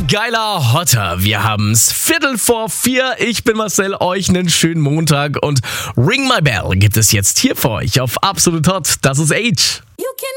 Geiler Hotter. Wir haben's 3:45. Ich bin Marcel, euch einen schönen Montag und Ring My Bell gibt es jetzt hier für euch auf Absolut Hot. Das ist Age.